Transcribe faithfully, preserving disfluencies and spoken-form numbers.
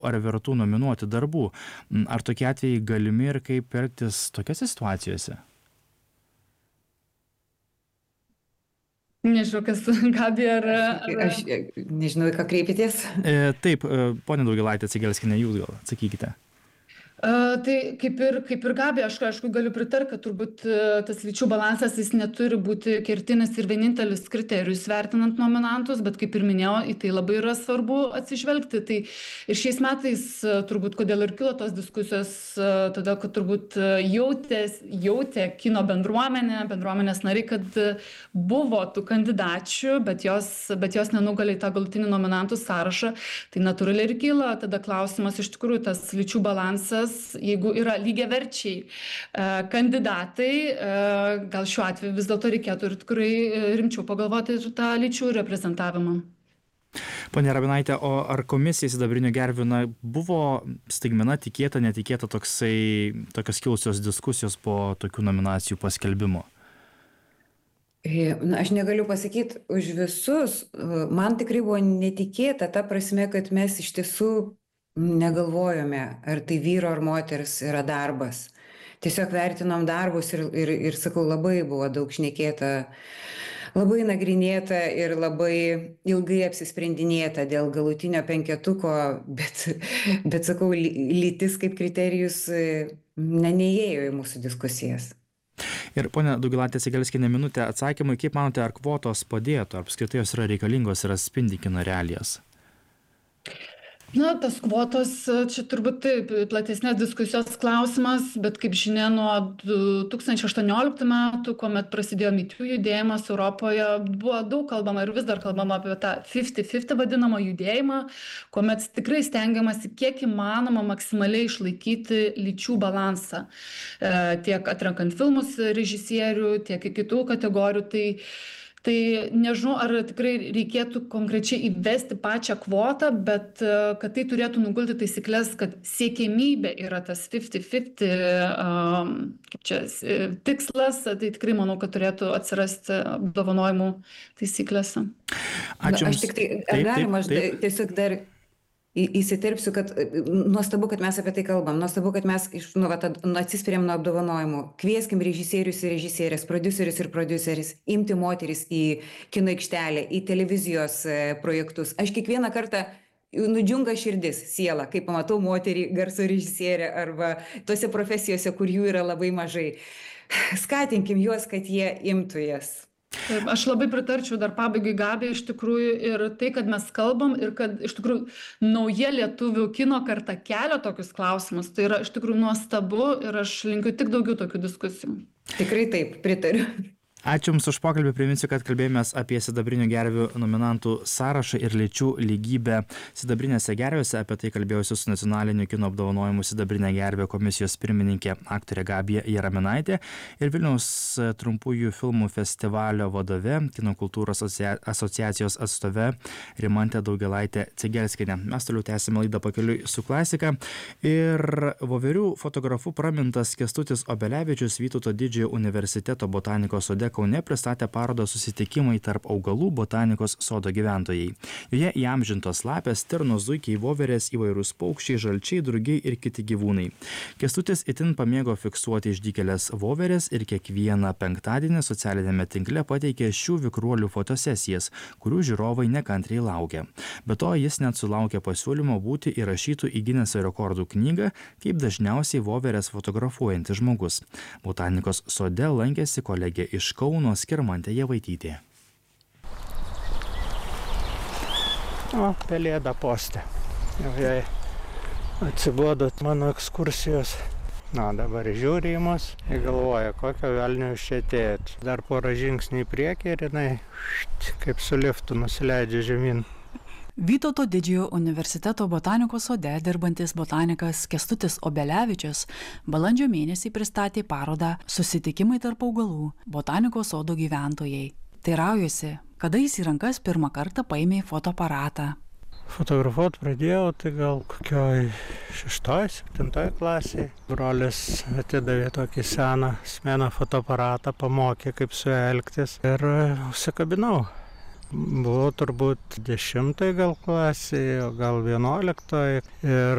ar vertų nominuoti darbų. Ar tokie atvejai galimi ir kaip elgtis tokiose situacijose? Nežinau, kas Gabija ar... ar... Aš nežinau, į ką kreipitės. E, taip, ponia Daugėlaitė Cegelskienė, jūs gal atsakykite. Uh, tai kaip ir, kaip ir Gabija, aš aišku galiu pritarti, kad turbūt uh, tas lyčių balansas jis neturi būti kertinis ir vienintelis kriterijus vertinant nominantus, bet kaip ir minėjau, į tai labai yra svarbu atsižvelgti. Tai ir šiais metais uh, turbūt kodėl ir kilo tos diskusijos, uh, todėl kad turbūt uh, jautė, jautė kino bendruomenė, bendruomenės nariai, kad uh, buvo tų kandidačių, bet jos, bet jos nenugalė į tą galutinį nominantų sąrašą. Tai natūraliai ir kyla tada klausimas, iš tikrųjų tas lyčių balansas, jeigu yra lygiaverčiai kandidatai, gal šiuo atveju vis dėlto reikėtų ir tikrai rimčiau pagalvoti ir tą lyčių reprezentavimą. Pone Rabinaitė, o ar komisija sidabrinių gervių na, buvo staigmena, tikėta, netikėta toksai, tokios kilusios diskusijos po tokių nominacijų paskelbimo? Na, aš negaliu pasakyti už visus. Man tikrai buvo netikėta ta prasme, kad mes iš tiesų negalvojome, ar tai vyro ar moters yra darbas. Tiesiog vertinom darbus ir, ir, ir sakau, labai buvo daug šnekėta, labai nagrinėta ir labai ilgai apsisprendinėta dėl galutinio penketuko, bet, bet sakau, lytis kaip kriterijus ne, neįėjo į mūsų diskusijas. Ir ponia Daugėlaitė Cegelskienė, minutė atsakymui, kaip manote, ar kvotos padėtų, ar apskritai jos yra reikalingos ir atspindi kino realijas? Na, tas kvotos, čia turbūt taip, platesnės diskusijos klausimas, bet kaip žinia, nuo du tūkstančiai aštuonioliktų metų, kuomet prasidėjo Me Too judėjimas Europoje, buvo daug kalbama ir vis dar kalbama apie tą fifty fifty vadinamą judėjimą, kuomet tikrai stengiamasi kiek įmanoma maksimaliai išlaikyti lyčių balansą. E, tiek atrenkant filmus režisierių, tiek į kitų kategorijų. Tai Tai nežinau, ar tikrai reikėtų konkrečiai įvesti pačią kvotą, bet kad tai turėtų nugulti taisyklės, kad siekiamybė yra tas fifty fifty um, kaip čia, tikslas, tai tikrai manau, kad turėtų atsirasti apdovanojimų taisyklėse. Ačiū. Na, aš tik tai, ar galima, aš tiesiog dar įsiterpsiu, kad nuostabu, kad mes apie tai kalbam, nuostabu, kad mes iš, nu, va, atsispiriam nuo apdovanojimų. Kvieskim režisierius ir režisierės, prodiuserius ir prodiuseris, imti moteris į kino aikštelę, į televizijos projektus. Aš kiekvieną kartą nudžiunga širdis, siela, kai pamatau moterį, garso režisierę arba tose profesijose, kur jų yra labai mažai. Skatinkim juos, kad jie imtų jas. Taip, aš labai pritarčiau dar pabaigai Gabijai iš tikrųjų ir tai, kad mes kalbam ir kad iš tikrųjų nauja lietuvių kino karta kelia tokius klausimus, tai yra iš tikrųjų nuostabu ir aš linkiu tik daugiau tokių diskusijų. Tikrai taip, pritariu. Ačiū Jums už pokalbį, priminsiu, kad kalbėjomės apie sidabrinių gervių nominantų sąrašą ir lyčių lygybę sidabrinėse gervėse. Apie tai kalbėjausi su nacionaliniu kino apdovanojimu sidabrinė gervė komisijos pirmininkė aktorė Gabija Jaraminaitė ir Vilniaus trumpųjų filmų festivalio vadove, kino kultūros asociacijos atstove Rimantė Daugėlaitė Cegelskienė. Mes toliau tęsime laidą Pakeliui su klasika ir voverių fotografu pramintas Kęstutis Obelevičius Vytauto Didžiojo universiteto botanikos sode Kaune pristatė parodą Susitikimai tarp augalų botanikos sodo gyventojai. Joje įamžintos lapės, stirnos, zuikiai, voverės, įvairūs paukščiai, žalčiai, drugiai ir kiti gyvūnai. Kęstutis itin pamėgo fiksuoti išdykėlės voverės ir kiekvieną penktadienį socialinėme tinkle pateikė šių vikruolių fotosesijas, kurių žiūrovai nekantriai laukia. Be to, jis net sulaukė pasiūlymo būti įrašytų į Gineso rekordų knygą kaip dažniausiai voverės fotografuojantis žmogus. Botanikos sode lankėsi kolegė iš Kauno Skirmantė Javaitytė. O, pelėda postė. Jau jai atsibodo mano ekskursijos. Na, dabar žiūri į mus ir galvoja, kokio velnio iš čia atėjot. Dar porą žingsnių į priekį ir jinai št, kaip su liftu nusileidžia žemyn. Vytauto Didžiojo universiteto botanikos sode dirbantis botanikas Kęstutis Obelevičius balandžio mėnesį pristatė parodą Susitikimai tarp augalų botanikos sodo gyventojai. Teiraujuosi, kada jis į rankas pirmą kartą paėmė fotoaparatą. Fotografuot pradėjau, tai gal kokioj šeštoj, septintoj klasėje. Brolis atidavė tokį seną smeno fotoaparatą, pamokė, kaip su juo elgtis ir užsikabinau. Buvau turbūt dešimtoj gal klasėje, o gal vienuoliktoj ir